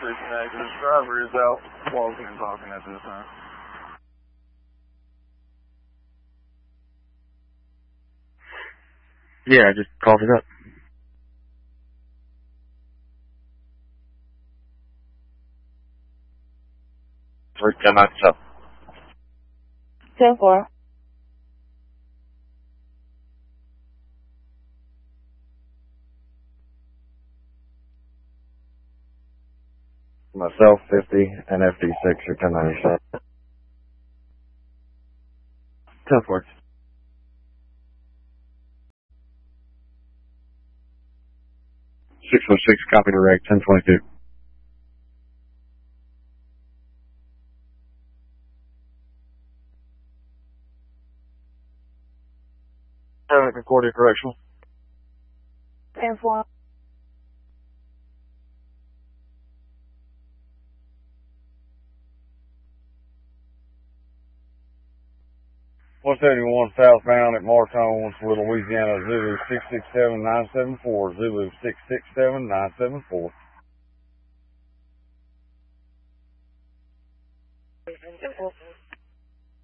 Station exit. Driver is out walking and talking at this time. Yeah, I just called it up. Three 1097. 10-4. Myself 50 and FD6 or 1097. 10-4. 606, copy direct, 1022. Concordia Correctional. 10-4. One 71 southbound at Martone with Louisiana Zulu 667974. Zulu 667974. 10-4.